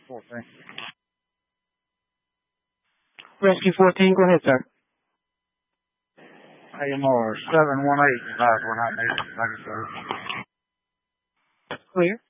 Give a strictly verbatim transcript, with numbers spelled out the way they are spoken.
fourteen. Rescue fourteen, go ahead, sir. A M R seven one eight, advise we're not needed. Thank you, sir. Clear.